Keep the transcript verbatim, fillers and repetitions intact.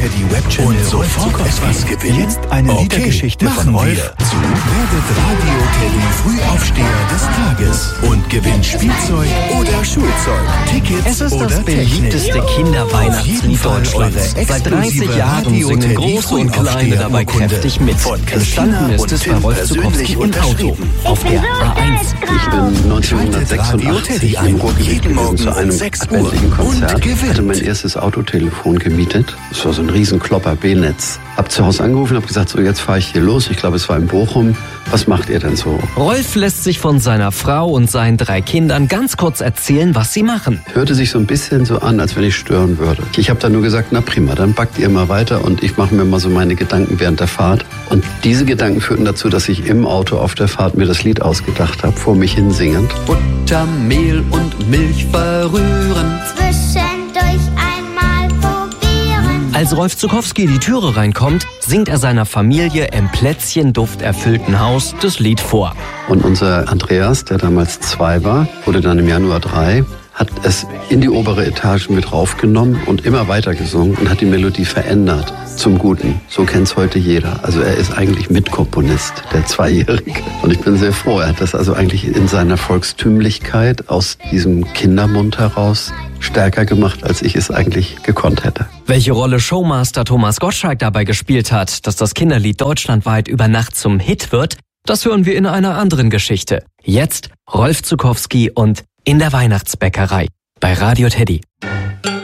Teddy Webchannel und sofort etwas gewinnen? Jetzt eine okay, Liedergeschichte von Rolf zu Werdet Radio Teddy Frühaufsteher des Tages und gewinnt Spielzeug oder Schulzeug, Tickets Es ist oder das beliebteste Technik. Kinderweihnachtslied Deutschlands. Seit dreißig Jahren singen Große und Kleine dabei kräftig mit. Entstanden ist es bei Rolf Zuckowski im Auto auf der A eins. Ich bin neunzehnhundertsechsundachtzig im Ruhrgebiet gewesen zu einem adventlichen Konzert. Ich hatte mein erstes Autotelefon gemietet. Das war so ein riesen Klopper B-Netz. Hab zu Hause angerufen und hab gesagt, so jetzt fahre ich hier los. Ich glaube, es war in Bochum. Was macht ihr denn so? Rolf lässt sich von seiner Frau und seinen drei Kindern ganz kurz erzählen, was sie machen. Hörte sich so ein bisschen so an, als wenn ich stören würde. Ich habe dann nur gesagt, na prima, dann backt ihr mal weiter und ich mache mir mal so meine Gedanken während der Fahrt. Und diese Gedanken führten dazu, dass ich im Auto auf der Fahrt mir das Lied ausgedacht habe, vor mich hin singend. Butter, Mehl und Milch verrühren. Zwischendurch einmal probieren. Als Rolf Zuckowski in die Türe reinkommt, singt er seiner Familie im plätzchendufterfüllten Haus das Lied vor. Und unser Andreas, der damals zwei war, wurde dann im Januar drei, hat es in die obere Etage mit raufgenommen und immer weiter gesungen und hat die Melodie verändert zum Guten. So kennt's heute jeder. Also er ist eigentlich Mitkomponist, der Zweijährige. Und ich bin sehr froh. Er hat das also eigentlich in seiner Volkstümlichkeit aus diesem Kindermund heraus stärker gemacht, als ich es eigentlich gekonnt hätte. Welche Rolle Showmaster Thomas Gottschalk dabei gespielt hat, dass das Kinderlied deutschlandweit über Nacht zum Hit wird, das hören wir in einer anderen Geschichte. Jetzt Rolf Zuckowski und In der Weihnachtsbäckerei bei Radio Teddy.